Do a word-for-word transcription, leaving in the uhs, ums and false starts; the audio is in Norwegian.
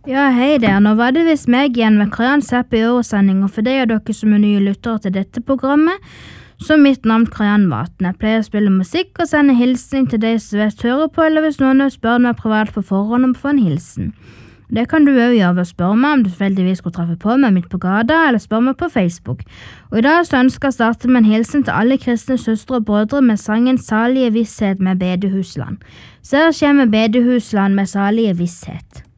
Ja, hei der. Nå var det visst meg igjen med Krajan Zapp i årssending, og for de av dere som er nye lyttere til dette programmet, så er mitt navn Krajan Vaten. Jeg pleier å spille musikk og sende hilsning til de som vet hører på, eller hvis noen spør meg privat på forhånd om å få en hilsen. Det kan du også gjøre ved å spørre meg om du tilfeldigvis skulle treffe på meg midt på gata, eller spørre meg på Facebook. Og i dag så ønsker jeg å starte med en hilsen til alle kristne søstre og brødre med sangen Salige Visshet med Bedehusland. Så her kommer Bedehusland med Salige Visshet.